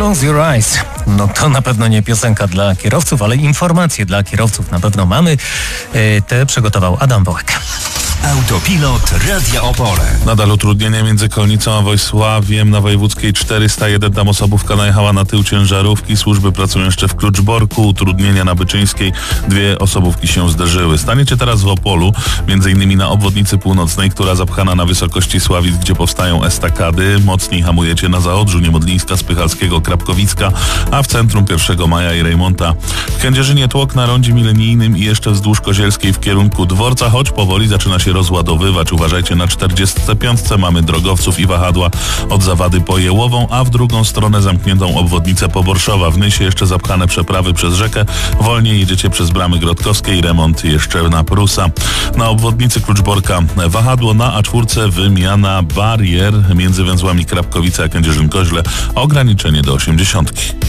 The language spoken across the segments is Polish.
Close Your Eyes. No to na pewno nie piosenka dla kierowców, ale informacje dla kierowców na pewno mamy. Te przygotował Adam Wołek. Autopilot Radia Opole. Nadal utrudnienia między Kolnicą a Wojsławiem. Na Wojewódzkiej 401 tam osobówka najechała na tył ciężarówki. Służby pracują jeszcze w Kluczborku. Utrudnienia na Byczyńskiej. 2 osobówki się zderzyły. Staniecie teraz w Opolu, między innymi na obwodnicy północnej, która zapchana na wysokości Sławic, gdzie powstają estakady. Mocniej hamujecie na Zaodrzu, Niemodlińska, Spychalskiego, Krapkowicka, a w centrum 1 Maja i Rejmonta. W Kędzierzynie tłok na rondzie milenijnym i jeszcze wzdłuż Kozielskiej w kierunku dworca, choć powoli zaczyna się rozładowywać. Uważajcie, na 45 mamy drogowców i wahadła od Zawady po Jełową, a w drugą stronę zamkniętą obwodnicę Poborszowa. W Nysie jeszcze zapchane przeprawy przez rzekę. Wolniej jedziecie przez Bramy Grodkowskie i remont jeszcze na Prusa. Na obwodnicy Kluczborka wahadło, na A4 wymiana barier między węzłami Krapkowice a Kędzierzyn-Koźle. Ograniczenie do 80.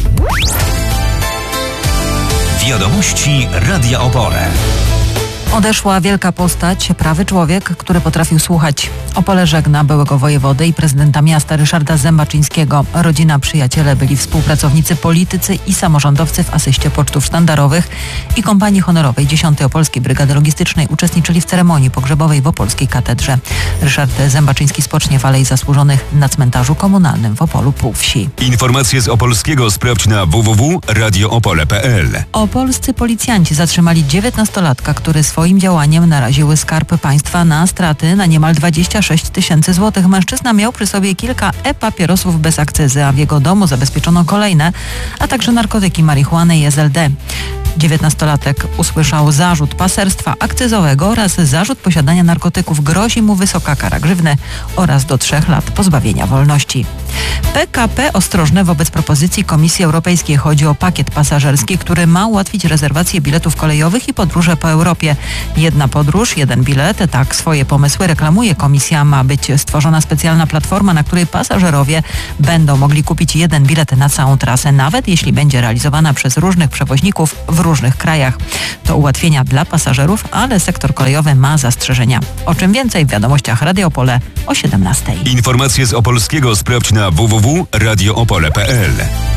Wiadomości Radia Opole. Odeszła wielka postać, prawy człowiek, który potrafił słuchać. Opole żegna byłego wojewodę i prezydenta miasta Ryszarda Zębaczyńskiego. Rodzina, przyjaciele byli współpracownicy, politycy i samorządowcy w asyście pocztów sztandarowych i kompanii honorowej 10. Opolskiej Brygady Logistycznej uczestniczyli w ceremonii pogrzebowej w Opolskiej Katedrze. Ryszard Zębaczyński spocznie w Alei Zasłużonych na cmentarzu komunalnym w Opolu Półwsi. Informacje z Opolskiego sprawdź na www.radioopole.pl. Opolscy policjanci zatrzymali 19-latka, który swoim działaniem naraził Skarb Państwa na straty na niemal 26 000 złotych. Mężczyzna miał przy sobie kilka e-papierosów bez akcyzy, a w jego domu zabezpieczono kolejne, a także narkotyki, marihuanę i SLD. 19-latek usłyszał zarzut paserstwa akcyzowego oraz zarzut posiadania narkotyków. Grozi mu wysoka kara grzywny oraz do 3 lat pozbawienia wolności. PKP ostrożne wobec propozycji Komisji Europejskiej. Chodzi o pakiet pasażerski, który ma ułatwić rezerwację biletów kolejowych i podróże po Europie. Jedna podróż, jeden bilet. Tak swoje pomysły reklamuje Komisja. Ma być stworzona specjalna platforma, na której pasażerowie będą mogli kupić jeden bilet na całą trasę, nawet jeśli będzie realizowana przez różnych przewoźników w różnych krajach. To ułatwienia dla pasażerów, ale sektor kolejowy ma zastrzeżenia. O czym więcej w wiadomościach Radia Opole o 17. Informacje z Opolskiego sprawdź na www.radioopole.pl.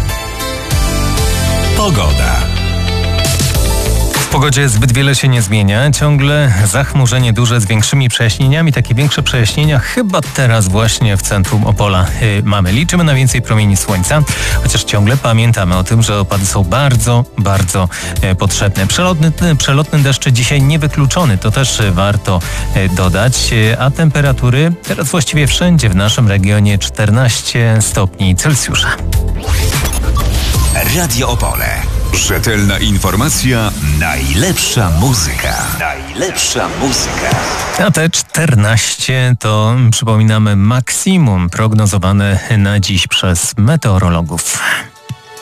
Pogoda. W pogodzie zbyt wiele się nie zmienia. Ciągle zachmurzenie duże z większymi przejaśnieniami. Takie większe przejaśnienia chyba teraz właśnie w centrum Opola mamy. Liczymy na więcej promieni słońca, chociaż ciągle pamiętamy o tym, że opady są bardzo, bardzo potrzebne. Przelotny deszcz dzisiaj niewykluczony, to też warto dodać. A temperatury teraz właściwie wszędzie w naszym regionie 14 stopni Celsjusza. Radio Opole. Rzetelna informacja, najlepsza muzyka. Najlepsza muzyka. A te 14 to, przypominamy, maksimum prognozowane na dziś przez meteorologów.